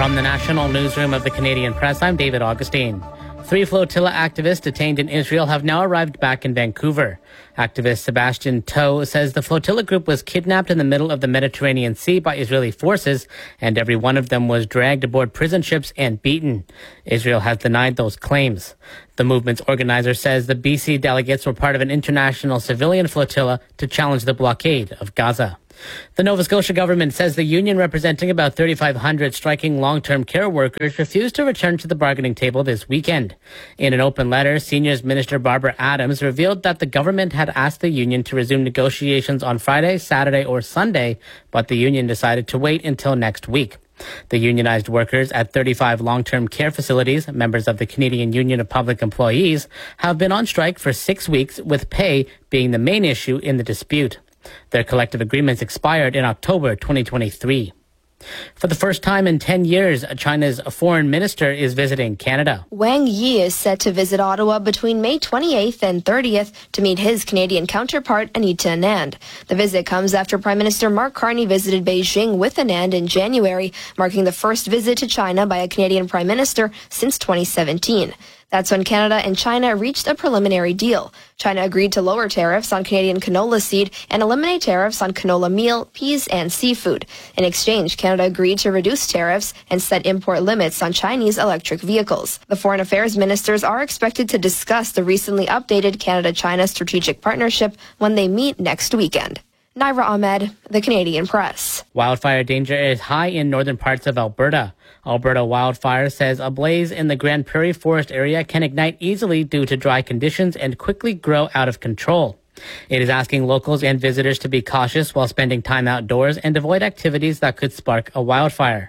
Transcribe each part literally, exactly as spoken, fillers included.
From the National Newsroom of the Canadian Press, I'm David Augustine. Three flotilla activists detained in Israel have now arrived back in Vancouver. Activist Sebastian Toe says the flotilla group was kidnapped in the middle of the Mediterranean Sea by Israeli forces, and every one of them was dragged aboard prison ships and beaten. Israel has denied those claims. The movement's organizer says the B C delegates were part of an international civilian flotilla to challenge the blockade of Gaza. The Nova Scotia government says the union representing about thirty-five hundred striking long-term care workers refused to return to the bargaining table this weekend. In an open letter, Seniors Minister Barbara Adams revealed that the government had asked the union to resume negotiations on Friday, Saturday, or Sunday, but the union decided to wait until next week. The unionized workers at thirty-five long-term care facilities, members of the Canadian Union of Public Employees, have been on strike for six weeks, with pay being the main issue in the dispute. Their collective agreements expired in October twenty twenty-three. For the first time in ten years, China's foreign minister is visiting Canada. Wang Yi is set to visit Ottawa between May twenty-eighth and thirtieth to meet his Canadian counterpart, Anita Anand. The visit comes after Prime Minister Mark Carney visited Beijing with Anand in January, marking the first visit to China by a Canadian Prime Minister since twenty seventeen. That's when Canada and China reached a preliminary deal. China agreed to lower tariffs on Canadian canola seed and eliminate tariffs on canola meal, peas, and seafood. In exchange, Canada agreed to reduce tariffs and set import limits on Chinese electric vehicles. The foreign affairs ministers are expected to discuss the recently updated Canada-China strategic partnership when they meet next weekend. Naira Ahmed, The Canadian Press. Wildfire danger is high in northern parts of Alberta. Alberta Wildfire says a blaze in the Grand Prairie Forest area can ignite easily due to dry conditions and quickly grow out of control. It is asking locals and visitors to be cautious while spending time outdoors and avoid activities that could spark a wildfire.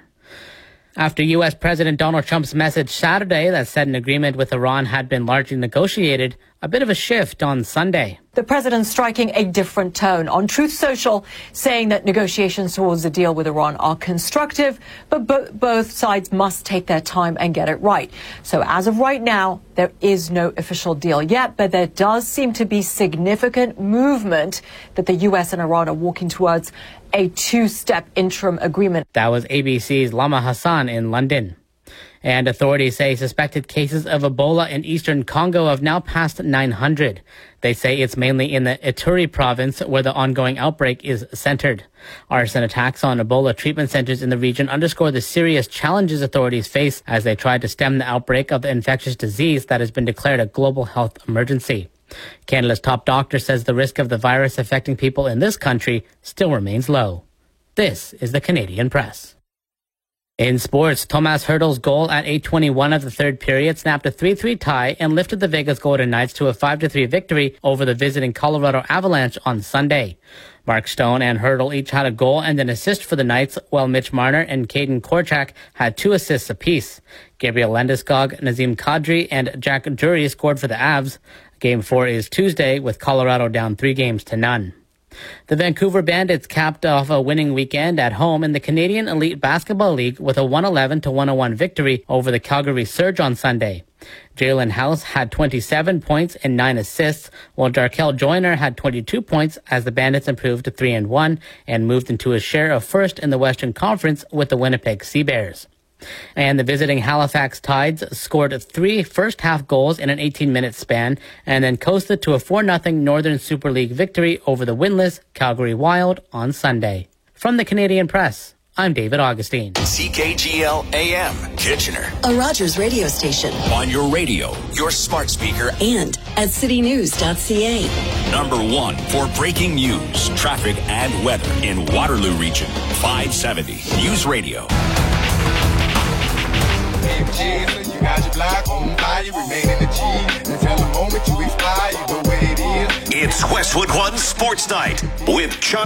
After U S President Donald Trump's message Saturday that said an agreement with Iran had been largely negotiated, a bit of a shift on Sunday. The president striking a different tone on Truth Social, saying that negotiations towards a deal with Iran are constructive, but bo- both sides must take their time and get it right. So as of right now, there is no official deal yet, but there does seem to be significant movement that the U S and Iran are walking towards a two-step interim agreement. That was A B C's Lama Hassan in London. And authorities say suspected cases of Ebola in eastern Congo have now passed nine hundred. They say it's mainly in the Ituri province where the ongoing outbreak is centered. Arson attacks on Ebola treatment centers in the region underscore the serious challenges authorities face as they try to stem the outbreak of the infectious disease that has been declared a global health emergency. Canada's top doctor says the risk of the virus affecting people in this country still remains low. This is the Canadian Press. In sports, Tomas Hertl's goal at eight twenty-one of the third period snapped a three three tie and lifted the Vegas Golden Knights to a five to three victory over the visiting Colorado Avalanche on Sunday. Mark Stone and Hertl each had a goal and an assist for the Knights, while Mitch Marner and Caden Korchak had two assists apiece. Gabriel Landeskog, Nazem Kadri, and Jack Drury scored for the Avs. Game four is Tuesday, with Colorado down three games to none. The Vancouver Bandits capped off a winning weekend at home in the Canadian Elite Basketball League with a one eleven to one oh one victory over the Calgary Surge on Sunday. Jalen House had twenty-seven points and nine assists, while Darkel Joyner had twenty-two points as the Bandits improved to three and one and moved into a share of first in the Western Conference with the Winnipeg Sea Bears. And the visiting Halifax Tides scored three first-half goals in an eighteen-minute span and then coasted to a four nothing Northern Super League victory over the winless Calgary Wild on Sunday. From the Canadian Press, I'm David Augustine. C K G L A M, Kitchener. A Rogers radio station. On your radio, your smart speaker, and at city news dot c a. Number one for breaking news, traffic, and weather in Waterloo Region. five seventy News Radio. You got your block on fire, remain in the G. Until the moment you expire, you go where it is. It's Westwood One Sports Night with Chuck.